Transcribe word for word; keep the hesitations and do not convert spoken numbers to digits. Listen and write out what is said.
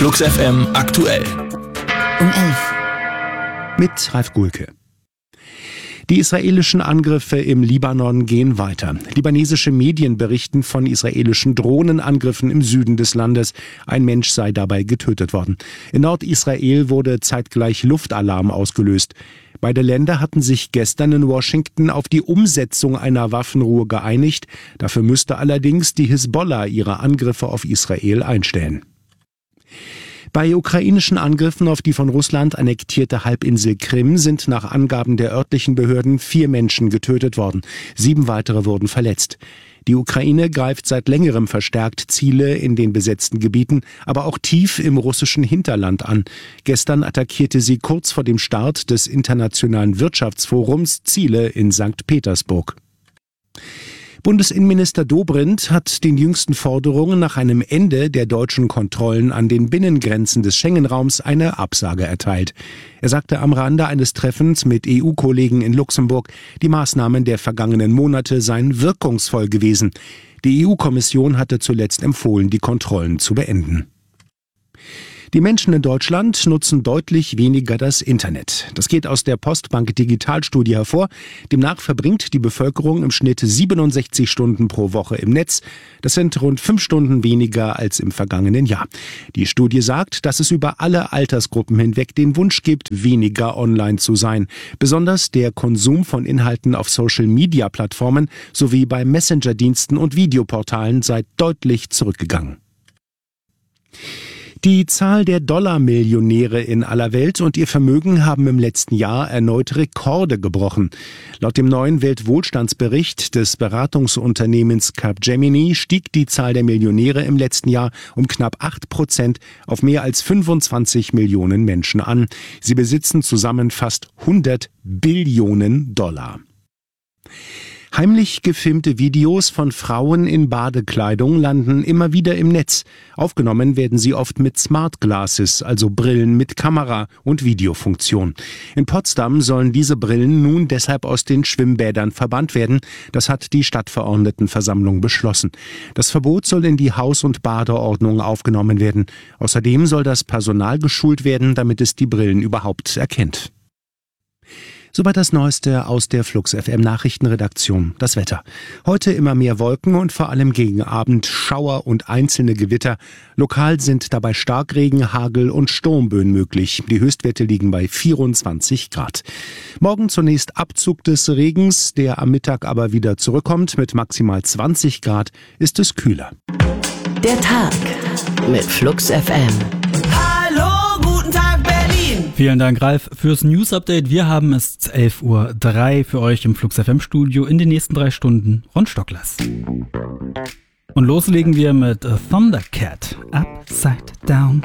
Flux F M aktuell. Um elf. Mit Ralf Gulke. Die israelischen Angriffe im Libanon gehen weiter. Libanesische Medien berichten von israelischen Drohnenangriffen im Süden des Landes. Ein Mensch sei dabei getötet worden. In Nordisrael wurde zeitgleich Luftalarm ausgelöst. Beide Länder hatten sich gestern in Washington auf die Umsetzung einer Waffenruhe geeinigt. Dafür müsste allerdings die Hisbollah ihre Angriffe auf Israel einstellen. Bei ukrainischen Angriffen auf die von Russland annektierte Halbinsel Krim sind nach Angaben der örtlichen Behörden vier Menschen getötet worden. Sieben weitere wurden verletzt. Die Ukraine greift seit längerem verstärkt Ziele in den besetzten Gebieten, aber auch tief im russischen Hinterland an. Gestern attackierte sie kurz vor dem Start des Internationalen Wirtschaftsforums Ziele in Sankt Petersburg. Bundesinnenminister Dobrindt hat den jüngsten Forderungen nach einem Ende der deutschen Kontrollen an den Binnengrenzen des Schengen-Raums eine Absage erteilt. Er sagte am Rande eines Treffens mit E U-Kollegen in Luxemburg, die Maßnahmen der vergangenen Monate seien wirkungsvoll gewesen. Die E U-Kommission hatte zuletzt empfohlen, die Kontrollen zu beenden. Die Menschen in Deutschland nutzen deutlich weniger das Internet. Das geht aus der Postbank Digitalstudie hervor. Demnach verbringt die Bevölkerung im Schnitt siebenundsechzig Stunden pro Woche im Netz. Das sind rund fünf Stunden weniger als im vergangenen Jahr. Die Studie sagt, dass es über alle Altersgruppen hinweg den Wunsch gibt, weniger online zu sein. Besonders der Konsum von Inhalten auf Social-Media-Plattformen sowie bei Messenger-Diensten und Videoportalen sei deutlich zurückgegangen. Die Zahl der Dollarmillionäre in aller Welt und ihr Vermögen haben im letzten Jahr erneut Rekorde gebrochen. Laut dem neuen Weltwohlstandsbericht des Beratungsunternehmens Capgemini stieg die Zahl der Millionäre im letzten Jahr um knapp acht Prozent auf mehr als fünfundzwanzig Millionen Menschen an. Sie besitzen zusammen fast hundert Billionen Dollar. Heimlich gefilmte Videos von Frauen in Badekleidung landen immer wieder im Netz. Aufgenommen werden sie oft mit Smart Glasses, also Brillen mit Kamera und Videofunktion. In Potsdam sollen diese Brillen nun deshalb aus den Schwimmbädern verbannt werden. Das hat die Stadtverordnetenversammlung beschlossen. Das Verbot soll in die Haus- und Badeordnung aufgenommen werden. Außerdem soll das Personal geschult werden, damit es die Brillen überhaupt erkennt. Soweit das Neueste aus der Flux F M Nachrichtenredaktion. Das Wetter. Heute immer mehr Wolken und vor allem gegen Abend Schauer und einzelne Gewitter. Lokal sind dabei Starkregen, Hagel und Sturmböen möglich. Die Höchstwerte liegen bei vierundzwanzig Grad. Morgen zunächst Abzug des Regens, der am Mittag aber wieder zurückkommt. Mit maximal zwanzig Grad ist es kühler. Der Tag mit Flux F M. Vielen Dank, Ralf, fürs News-Update. Wir haben es elf Uhr drei für euch im Flux F M-Studio. In den nächsten drei Stunden Ron Stocklers. Und loslegen wir mit A Thundercat, Upside Down.